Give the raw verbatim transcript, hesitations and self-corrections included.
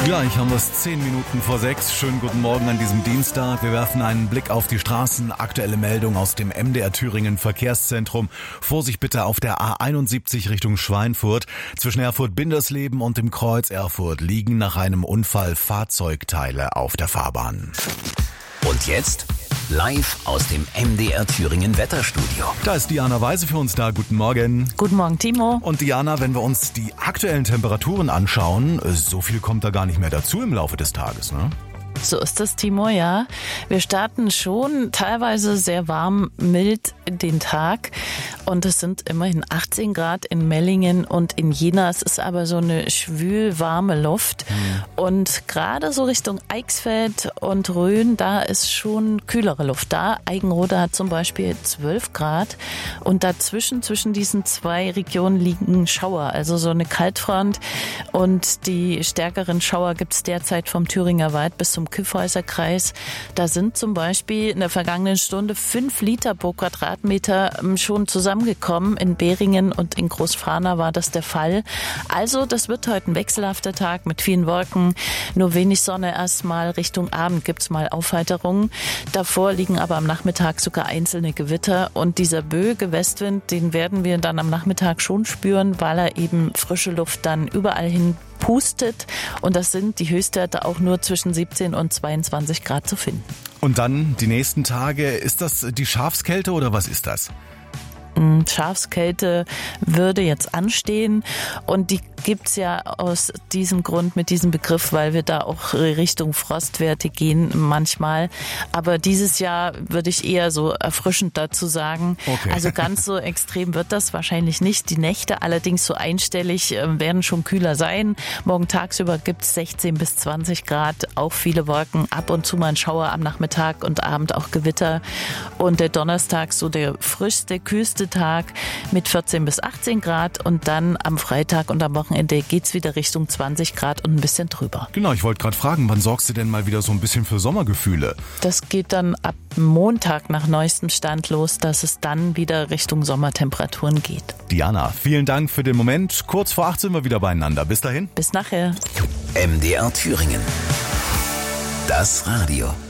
Gleich haben wir es zehn Minuten vor sechs. Schönen guten Morgen an diesem Dienstag. Wir werfen einen Blick auf die Straßen. Aktuelle Meldung aus dem M D R Thüringen Verkehrszentrum. Vorsicht bitte auf der A einundsiebzig Richtung Schweinfurt. Zwischen Erfurt-Bindersleben und dem Kreuz Erfurt liegen nach einem Unfall Fahrzeugteile auf der Fahrbahn. Und jetzt live aus dem M D R Thüringen Wetterstudio. Da ist Diana Weise für uns da. Guten Morgen. Guten Morgen, Timo. Und Diana, wenn wir uns die aktuellen Temperaturen anschauen, so viel kommt da gar nicht mehr dazu im Laufe des Tages, ne? So ist das, Timo, ja. Wir starten schon teilweise sehr warm, mild in den Tag. Und es sind immerhin achtzehn Grad in Mellingen und in Jena. Es ist aber so eine schwül warme Luft. Mhm. Und gerade so Richtung Eichsfeld und Rhön, da ist schon kühlere Luft da. Eigenrode hat zum Beispiel zwölf Grad. Und dazwischen, zwischen diesen zwei Regionen liegen Schauer, also so eine Kaltfront. Und die stärkeren Schauer gibt es derzeit vom Thüringer Wald bis zum Kyffhäuser Kreis. Da sind zum Beispiel in der vergangenen Stunde fünf Liter pro Quadratmeter schon zusammengekommen. In Beringen und in Großfahna war das der Fall. Also das wird heute ein wechselhafter Tag mit vielen Wolken. Nur wenig Sonne erstmal. Richtung Abend gibt's mal Aufheiterungen. Davor liegen aber am Nachmittag sogar einzelne Gewitter. Und dieser böige Westwind, den werden wir dann am Nachmittag schon spüren, weil er eben frische Luft dann überall hin pustet. Und das sind die Höchstwerte auch nur zwischen siebzehn und zweiundzwanzig Grad zu finden. Und dann die nächsten Tage, ist das die Schafskälte oder was ist das? Schafskälte würde jetzt anstehen und die gibt's ja aus diesem Grund mit diesem Begriff, weil wir da auch Richtung Frostwerte gehen manchmal. Aber dieses Jahr würde ich eher so erfrischend dazu sagen. Okay. Also ganz so extrem wird das wahrscheinlich nicht. Die Nächte allerdings so einstellig äh, werden schon kühler sein. Morgen tagsüber gibt's sechzehn bis zwanzig Grad, auch viele Wolken, ab und zu mal ein Schauer am Nachmittag und Abend auch Gewitter. Und der Donnerstag so der frischste, kühlste Tag mit vierzehn bis achtzehn Grad und dann am Freitag und am Wochenende geht's wieder Richtung zwanzig Grad und ein bisschen drüber. Genau, ich wollte gerade fragen, wann sorgst du denn mal wieder so ein bisschen für Sommergefühle? Das geht dann ab Montag nach neuestem Stand los, dass es dann wieder Richtung Sommertemperaturen geht. Diana, vielen Dank für den Moment. Kurz vor acht sind wir wieder beieinander. Bis dahin. Bis nachher. M D R Thüringen. Das Radio.